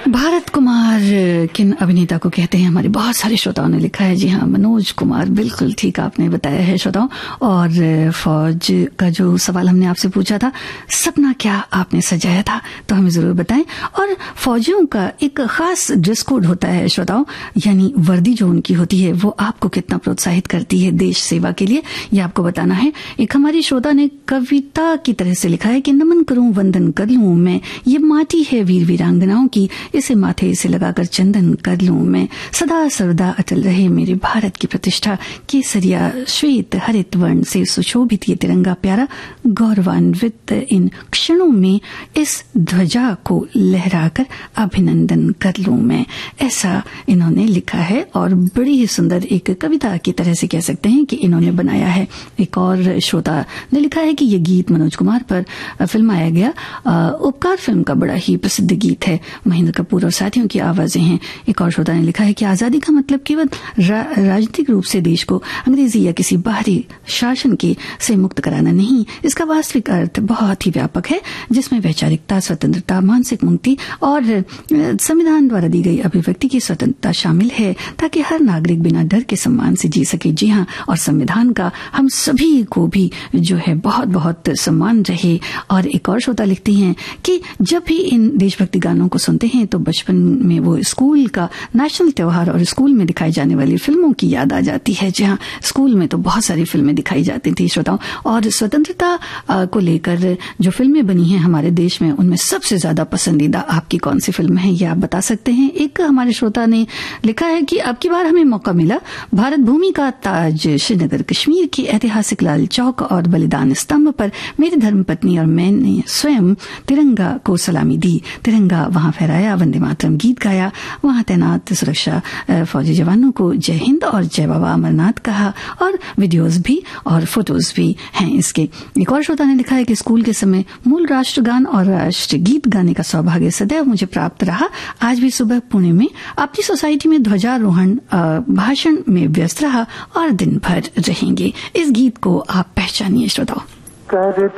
भारत कुमार किन अभिनेता को कहते हैं, हमारे बहुत सारे श्रोताओं ने लिखा है। जी हाँ, मनोज कुमार, बिल्कुल ठीक आपने बताया है श्रोताओं। और फौज का जो सवाल हमने आपसे पूछा था, सपना क्या आपने सजाया था, तो हमें जरूर बताएं। और फौजियों का एक खास ड्रेस कोड होता है श्रोताओं, यानी वर्दी जो उनकी होती है वो आपको कितना प्रोत्साहित करती है देश सेवा के लिए, ये आपको बताना है। एक हमारी श्रोता ने कविता की तरह से लिखा है कि नमन करूं वंदन कर लूं मैं, ये माटी है वीर वीरांगनाओं की, इसे माथे से लगाकर चंदन कर लूं मैं, सदा सर्वदा अटल रहे मेरे भारत की प्रतिष्ठा, केसरिया श्वेत हरित वर्ण से सुशोभित ये तिरंगा प्यारा, गौरवान्वित इन क्षणों में इस ध्वजा को लहराकर अभिनंदन कर लूं मैं। ऐसा इन्होंने लिखा है और बड़ी ही सुंदर एक कविता की तरह से कह सकते हैं कि इन्होंने बनाया है। एक और श्रोता ने लिखा है कि ये गीत मनोज कुमार पर फिल्माया गया उपकार फिल्म का बड़ा ही प्रसिद्ध गीत है, महेंद्र कपूर और साथियों की आवाजें हैं। एक और श्रोता ने लिखा है कि आजादी का मतलब केवल राजनीतिक रूप से देश को अंग्रेजी या किसी बाहरी शासन के से मुक्त कराना नहीं, इसका वास्तविक अर्थ बहुत ही व्यापक है, जिसमें वैचारिकता, स्वतंत्रता, मानसिक मुक्ति और संविधान द्वारा दी गई अभिव्यक्ति की स्वतंत्रता शामिल है, ताकि हर नागरिक बिना डर के सम्मान से जी सके। जी हाँ, और संविधान का हम सभी को भी जो है बहुत बहुत सम्मान रहे। और एक और श्रोता लिखती हैं कि जब भी इन देशभक्ति गानों को सुनते हैं तो बचपन में वो स्कूल का नेशनल त्योहार और स्कूल में दिखाई जाने वाली फिल्मों की याद आ जाती है। जहां स्कूल में तो बहुत सारी फिल्में दिखाई जाती थी श्रोताओं, और स्वतंत्रता को लेकर जो फिल्में बनी हैं हमारे देश में, उनमें सबसे ज्यादा पसंदीदा आपकी कौन सी फिल्म है, ये आप बता सकते हैं। एक हमारे श्रोता ने लिखा है कि अब की बार हमें मौका मिला भारत भूमि का ताज श्रीनगर कश्मीर के ऐतिहासिक लाल चौक और बलिदान स्तंभ पर मेरी धर्मपत्नी और मैंने स्वयं तिरंगा को सलामी दी, तिरंगा वहां फहराया, वंदे मातरम गीत गाया, वहां तैनात सुरक्षा फौजी जवानों को जय हिंद और जय बाबा अमरनाथ कहा, और वीडियोस भी और फोटोज भी हैं इसके। एक और श्रोता ने लिखा है कि स्कूल के समय मूल राष्ट्रगान और राष्ट्र गीत गाने का सौभाग्य सदैव मुझे प्राप्त रहा। आज भी सुबह पुणे में अपनी सोसाइटी में ध्वजारोहण भाषण में व्यस्त रहा और दिन भर रहेंगे। इस गीत को आप पहचानिए श्रोताओं।